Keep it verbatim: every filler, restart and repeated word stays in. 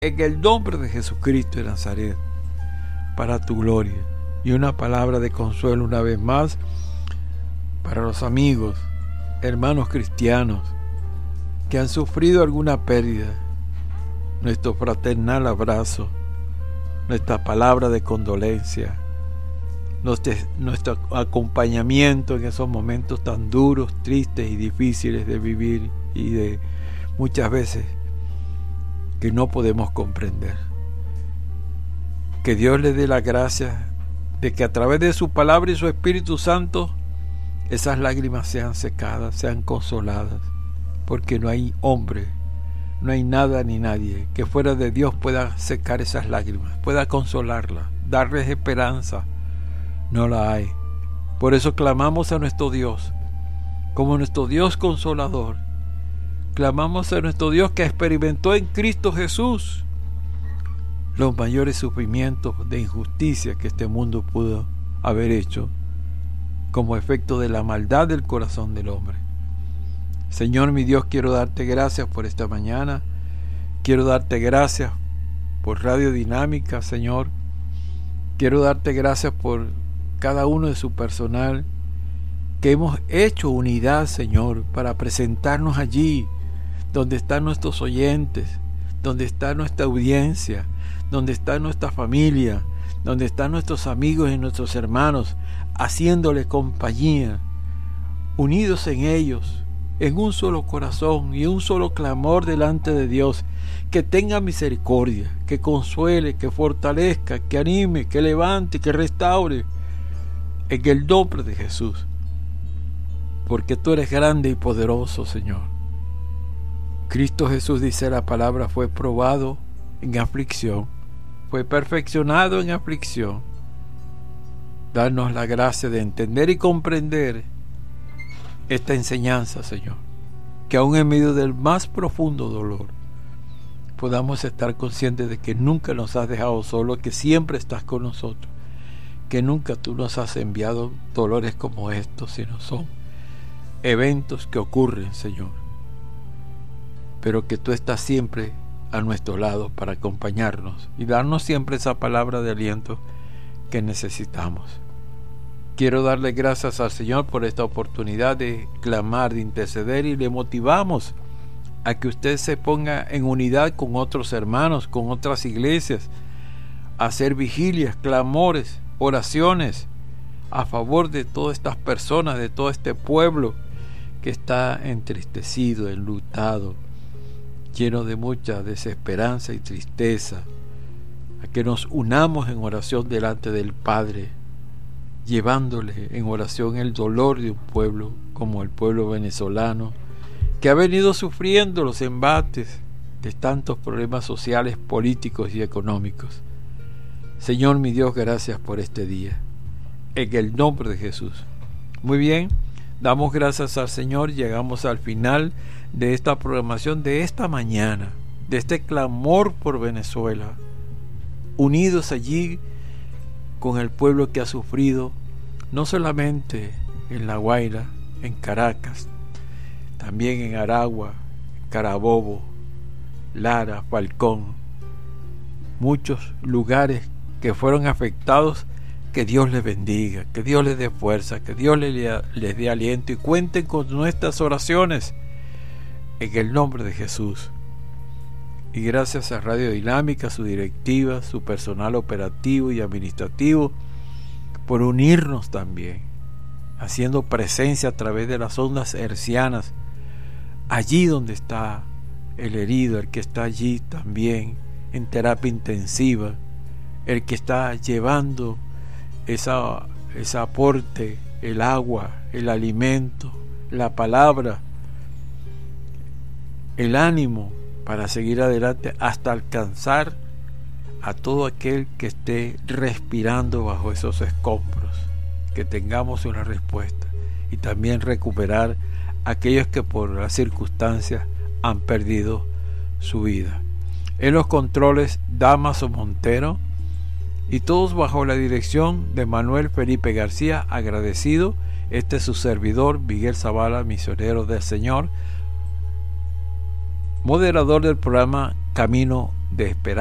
en el nombre de Jesucristo de Nazaret, para tu gloria. Y una palabra de consuelo una vez más para los amigos, hermanos cristianos que han sufrido alguna pérdida. Nuestro fraternal abrazo, nuestra palabra de condolencia, nuestro, nuestro acompañamiento en esos momentos tan duros, tristes y difíciles de vivir, y de muchas veces que no podemos comprender. Que Dios le dé la gracia de que a través de su palabra y su Espíritu Santo esas lágrimas sean secadas, sean consoladas, porque no hay hombre, no hay nada ni nadie que fuera de Dios pueda secar esas lágrimas, pueda consolarlas, darles esperanza. No la hay. Por eso clamamos a nuestro Dios como nuestro Dios consolador. Clamamos a nuestro Dios que experimentó en Cristo Jesús los mayores sufrimientos de injusticia que este mundo pudo haber hecho como efecto de la maldad del corazón del hombre. Señor mi Dios, quiero darte gracias por esta mañana. Quiero darte gracias por Radio Dinámica, Señor. Quiero darte gracias por cada uno de su personal, que hemos hecho unidad, Señor, para presentarnos allí donde están nuestros oyentes, donde está nuestra audiencia, donde está nuestra familia, donde están nuestros amigos y nuestros hermanos, haciéndole compañía, unidos en ellos, en un solo corazón y un solo clamor delante de Dios, que tenga misericordia, que consuele, que fortalezca, que anime, que levante, que restaure, en el nombre de Jesús, porque tú eres grande y poderoso, Señor. Cristo Jesús, dice la palabra, fue probado en aflicción, fue perfeccionado en aflicción. Danos la gracia de entender y comprender esta enseñanza, Señor, que aún en medio del más profundo dolor podamos estar conscientes de que nunca nos has dejado solos, que siempre estás con nosotros, que nunca tú nos has enviado dolores como estos, sino son eventos que ocurren, Señor, pero que tú estás siempre a nuestro lado para acompañarnos y darnos siempre esa palabra de aliento que necesitamos. Quiero darle gracias al Señor por esta oportunidad de clamar, de interceder, y le motivamos a que usted se ponga en unidad con otros hermanos, con otras iglesias, a hacer vigilias, clamores, oraciones a favor de todas estas personas, de todo este pueblo que está entristecido, enlutado, lleno de mucha desesperanza y tristeza, a que nos unamos en oración delante del Padre, llevándole en oración el dolor de un pueblo como el pueblo venezolano, que ha venido sufriendo los embates de tantos problemas sociales, políticos y económicos. Señor mi Dios, gracias por este día, en el nombre de Jesús. Muy bien, damos gracias al Señor. Llegamos al final de esta programación de esta mañana, de este clamor por Venezuela, unidos allí con el pueblo que ha sufrido, no solamente en La Guaira, en Caracas, también en Aragua, Carabobo, Lara, Falcón, muchos lugares que fueron afectados. Que Dios les bendiga, que Dios les dé fuerza, que Dios les, les dé aliento, y cuenten con nuestras oraciones en el nombre de Jesús. Y gracias a Radio Dinámica, su directiva, su personal operativo y administrativo, por unirnos también, haciendo presencia a través de las ondas hercianas, allí donde está el herido, el que está allí también en terapia intensiva, el que está llevando esa, ese aporte, el agua, el alimento, la palabra, el ánimo para seguir adelante hasta alcanzar a todo aquel que esté respirando bajo esos escombros, que tengamos una respuesta, y también recuperar a aquellos que por las circunstancias han perdido su vida. En los controles, Damaso Montero, y todos bajo la dirección de Manuel Felipe García, agradecido. Este es su servidor, Miguel Zavala, misionero del Señor, moderador del programa Camino de de esperanza.